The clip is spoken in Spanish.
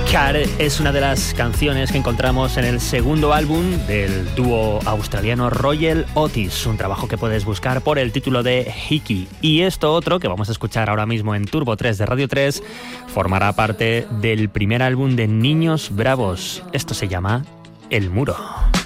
Car es una de las canciones que encontramos en el segundo álbum del dúo australiano Royal Otis, un trabajo que puedes buscar por el título de Hickey. Y esto otro, que vamos a escuchar ahora mismo en Turbo 3 de Radio 3, formará parte del primer álbum de Niños Bravos. Esto se llama El Muro.